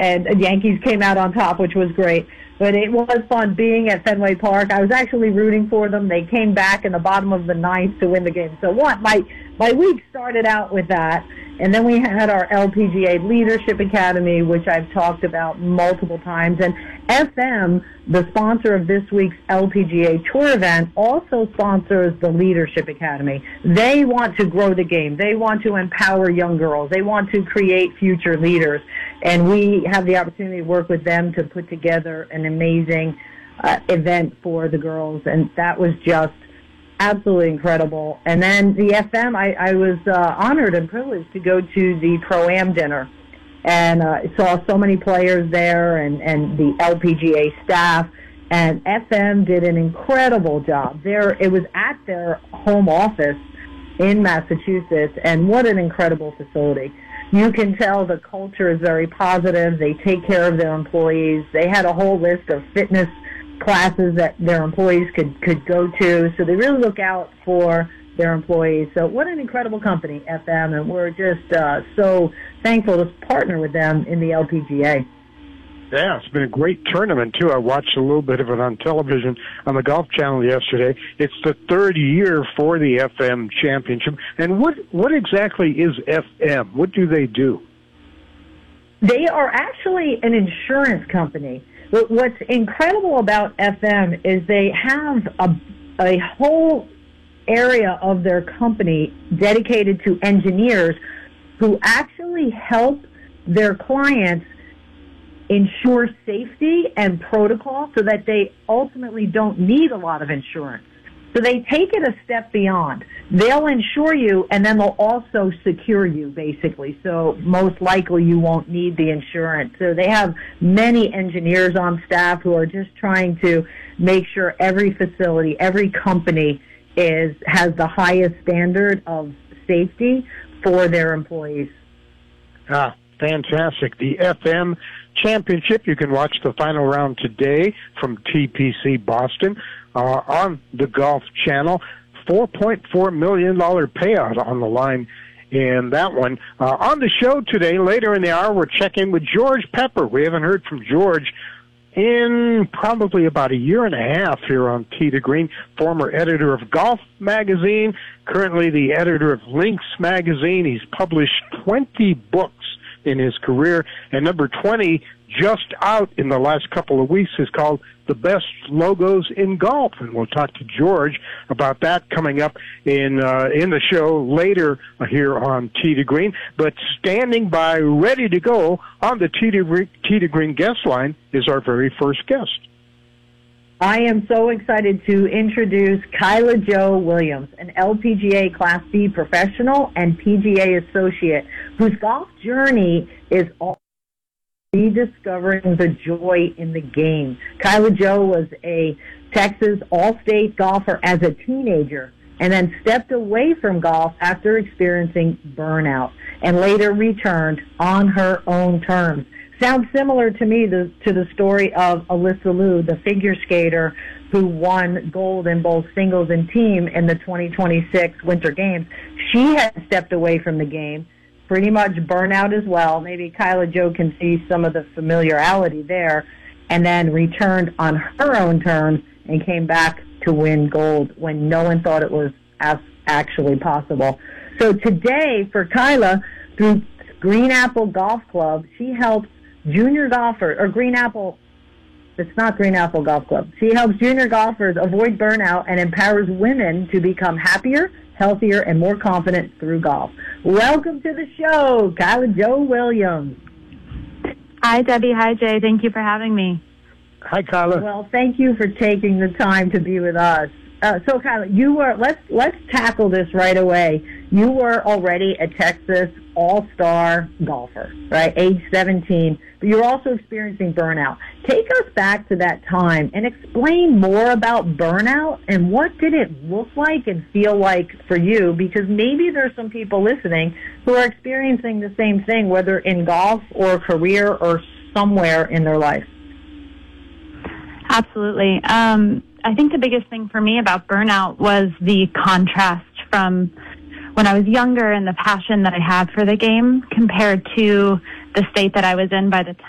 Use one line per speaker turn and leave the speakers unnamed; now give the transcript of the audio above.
and the Yankees came out on top, which was great. But it was fun being at Fenway Park. I was actually rooting for them. They came back in the bottom of the ninth to win the game. So my week started out with that. And then we had our LPGA Leadership Academy, which I've talked about multiple times. And FM, the sponsor of this week's LPGA Tour event, also sponsors the Leadership Academy. They want to grow the game. They want to empower young girls. They want to create future leaders. And we have the opportunity to work with them to put together an amazing event for the girls. And that was just absolutely incredible. And then the FM, I was honored and privileged to go to the Pro-Am dinner, and saw so many players there and the LPGA staff, and FM did an incredible job. It was at their home office in Massachusetts, and what an incredible facility. You can tell the culture is very positive. They take care of their employees. They had a whole list of fitness classes that their employees could go to, so they really look out for their employees. So what an incredible company, FM, and we're just so thankful to partner with them in the LPGA.
Yeah, it's been a great tournament, too. I watched a little bit of it on television on the Golf Channel yesterday. It's the third year for the FM Championship. And what exactly is FM? What do they do?
They are actually an insurance company. What's incredible about FM is they have a whole area of their company dedicated to engineers who actually help their clients ensure safety and protocol so that they ultimately don't need a lot of insurance. So they take it a step beyond. They'll insure you, and then they'll also secure you, basically. So most likely you won't need the insurance. So they have many engineers on staff who are just trying to make sure every facility, every company has the highest standard of safety for their employees.
Fantastic. The FM Championship, you can watch the final round today from TPC Boston on the Golf Channel. $4.4 million payout on the line in that one. On the show today, later in the hour, we're checking with George Pepper. We haven't heard from George in probably about a year and a half here on Tee to Green, former editor of Golf Magazine, currently the editor of Links Magazine. He's published 20 books in his career, and number 20 just out in the last couple of weeks is called The Best Logos in Golf, and we'll talk to George about that coming up in the show later here on Tee to Green. But standing by, ready to go on the Tee to Green guest line is our very first guest.
I am so excited to introduce Kyla Jo Williams, an LPGA Class B professional and PGA associate, whose golf journey is all rediscovering the joy in the game. Kyla Jo was a Texas All-State golfer as a teenager and then stepped away from golf after experiencing burnout and later returned on her own terms. Sounds similar to me to the story of Alyssa Liu, the figure skater who won gold in both singles and team in the 2026 Winter Games. She had stepped away from the game, pretty much burnout as well. Maybe Kyla Jo can see some of the familiarity there, and then returned on her own terms and came back to win gold when no one thought it was actually possible. So today, for Kyla, through Green Apple Golf Club, she helps junior golfers, or Green Apple, it's not Green Apple Golf Club. She helps junior golfers avoid burnout and empowers women to become happier, healthier, and more confident through golf. Welcome to the show, Kyla Jo Williams.
Hi, Debbie. Hi, Jay. Thank you for having me.
Hi, Kyla.
Well, thank you for taking the time to be with us. So, Kyla, you were, let's tackle this right away. You were already a Texas all-star golfer, right, age 17, but you're also experiencing burnout. Take us back to that time and explain more about burnout and what did it look like and feel like for you, because maybe there's some people listening who are experiencing the same thing, whether in golf or career or somewhere in their life.
Absolutely. I think the biggest thing for me about burnout was the contrast from when I was younger and the passion that I had for the game compared to the state that I was in by the